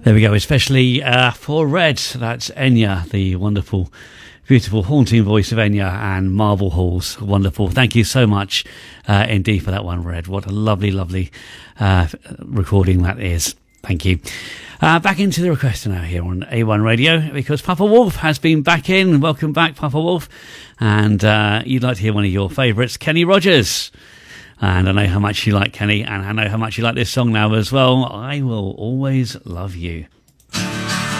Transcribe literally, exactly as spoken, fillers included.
There we go, especially uh, for Red. That's Enya, the wonderful, beautiful, haunting voice of Enya, and Marble Halls. Wonderful. Thank you so much uh, indeed for that one, Red. What a lovely, lovely uh, recording that is. Thank you. Uh, back into the request now here on A one Radio, because Papa Wolf has been back in. Welcome back, Papa Wolf. And uh, you'd like to hear one of your favourites, Kenny Rogers. And I know how much you like Kenny, and I know how much you like this song now as well. I Will Always Love You.